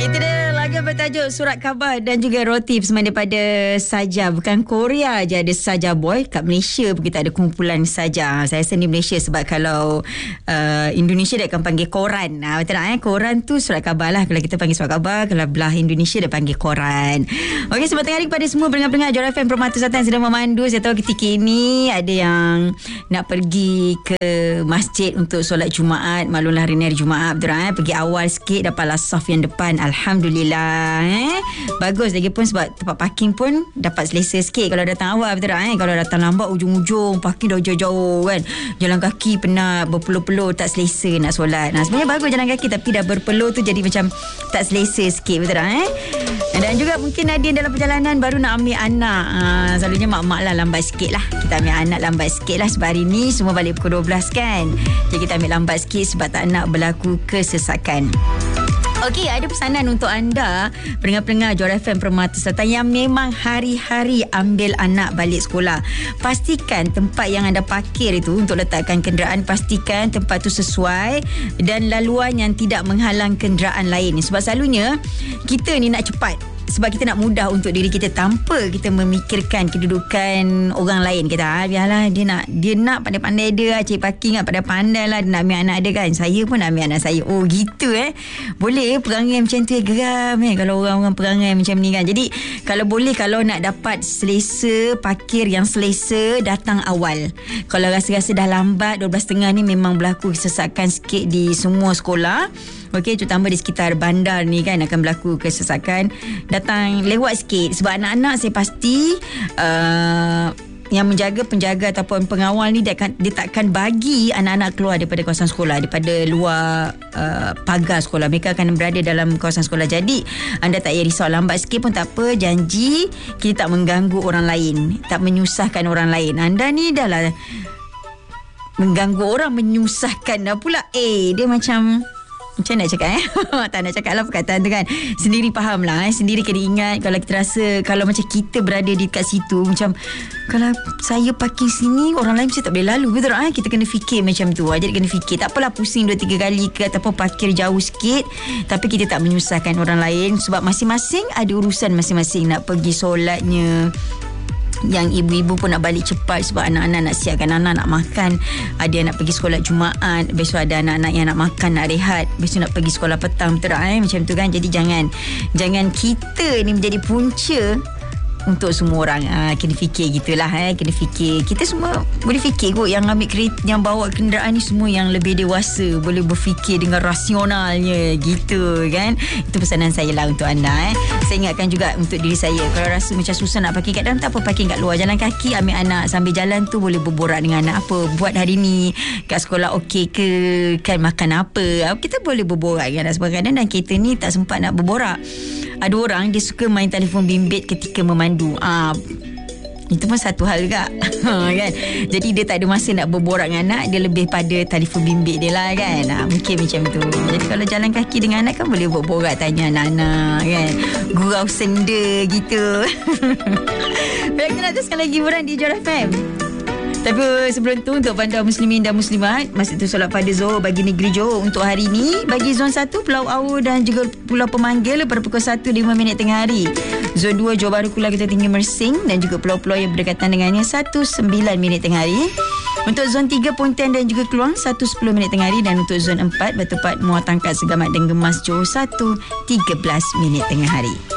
Itu dia lagu bertajuk Surat Khabar dan juga Rotif semain daripada Saja. Bukan Korea je ada Saja Boy. Kat Malaysia pun kita ada kumpulan Saja. Saya rasa di Malaysia sebab kalau Indonesia dia akan panggil koran. Betul tak koran tu surat khabar lah. Kalau kita panggil surat khabar, kalau belah Indonesia dia panggil koran. Okey, selamat tengah hari kepada semua pendengar-pendengar Johor FM Permata Selatan sedang memandu. Saya tahu ketika ini ada yang nak pergi ke masjid untuk solat Jumaat. Maklumlah hari ni hari Jumaat, betul tak pergi awal sikit dapatlah saf yang depan. Alhamdulillah. Bagus lagi pun sebab tempat parking pun dapat selesa sikit kalau datang awal, betul tak kalau datang lambat ujung-ujung parking dah jauh-jauh kan. Jalan kaki penat, berpeluh-peluh tak selesa nak solat. Sebenarnya bagus jalan kaki tapi dah berpeluh tu jadi macam tak selesa sikit, betul tak Dan juga mungkin ada yang dalam perjalanan baru nak ambil anak. Selalunya mak-mak lah lambat sikit lah. Kita ambil anak lambat sikit lah sebab hari ni semua balik pukul 12 kan. Jadi kita ambil lambat sikit sebab tak nak berlaku kesesakan. Okey, ada pesanan untuk anda pendengar-pendengar Johor FM Permata Selatan yang memang hari-hari ambil anak balik sekolah. Pastikan tempat yang anda parkir itu untuk letakkan kenderaan, pastikan tempat tu sesuai dan laluan yang tidak menghalang kenderaan lain. Sebab selalunya kita ni nak cepat sebab kita nak mudah untuk diri kita tanpa kita memikirkan kedudukan orang lain. Kita biarlah dia nak pandai-pandai dia cari parking pandai-pandai lah dia nak ambil anak dia kan. Saya pun nak ambil anak saya. Oh gitu boleh perangai macam tu geram kalau orang-orang perangai macam ni kan. Jadi kalau boleh, kalau nak dapat selesa parkir yang selesa, datang awal. Kalau rasa-rasa dah lambat 12.30 ni memang berlaku kesesakan sikit di semua sekolah. Okey, terutama di sekitar bandar ni kan akan berlaku kesesakan. Datang lewat sikit sebab anak-anak saya pasti yang penjaga ataupun pengawal ni dia takkan bagi anak-anak keluar daripada kawasan sekolah, daripada luar pagar sekolah. Mereka akan berada dalam kawasan sekolah. Jadi anda tak payah risau, lambat sikit pun tak apa. Janji kita tak mengganggu orang lain, tak menyusahkan orang lain. Anda ni dah lah mengganggu orang, menyusahkan dah pula. Dia macam nak cakap tak nak cakap lah perkataan tu kan. Sendiri faham lah sendiri kena ingat. Kalau kita rasa kalau macam kita berada di kat situ, macam kalau saya parking sini orang lain mesti tak boleh lalu, betul tak kita kena fikir macam tu. Jadi kena fikir, tak apalah pusing 2-3 kali ke ataupun parkir jauh sikit, tapi kita tak menyusahkan orang lain sebab masing-masing ada urusan masing-masing. Nak pergi solatnya, yang ibu-ibu pun nak balik cepat sebab anak-anak nak siapkan anak nak makan. Ada yang nak pergi sekolah Jumaat, besok ada anak-anak yang nak makan, nak rehat, besok nak pergi sekolah petang, betul tak macam tu kan. Jadi jangan kita ni menjadi punca untuk semua orang. Kena fikir gitulah kena fikir. Kita semua boleh fikir kot. Yang ambil kereta, yang bawa kenderaan ni semua yang lebih dewasa, boleh berfikir dengan rasionalnya gitu kan. Itu pesanan saya lah untuk anda Saya ingatkan juga untuk diri saya, kalau rasa macam susah nak parking kat dalam, tak apa parking kat luar, jalan kaki, ambil anak sambil jalan tu boleh berborak dengan anak. Apa buat hari ni kat sekolah okey ke, kan makan apa, kita boleh berborak dengan anak. Sebab kadang dan kita ni tak sempat nak berborak. Ada orang dia suka main telefon bimbit ketika memandu. Itu pun satu hal juga kan. Jadi dia tak ada masa nak berborak dengan anak, dia lebih pada telefon bimbit dia lah kan. Mungkin macam tu. Jadi kalau jalan kaki dengan anak kan boleh berborak, tanya anak-anak kan, gurau senda gitu. Baik, kita nak teruskan lagi hiburan di Johor FM. Tapi sebelum tu, untuk bandar muslimin dan muslimat, masa tu solat pada Zohor bagi negeri Johor untuk hari ni, bagi zon 1 Pulau Awu dan juga Pulau Pemanggil pada pukul 1.05 tengah hari. Zon 2 Johor Bahru Kuala Kota Tinggi Mersing dan juga pulau-pulau yang berdekatan dengannya 1.09 tengah hari. Untuk zon 3 Pontian dan juga Keluang 1.10 tengah hari. Dan untuk zon 4 Batu Pat, Muar Tangkat, Segamat dan Gemas Johor 1.13 tengah hari.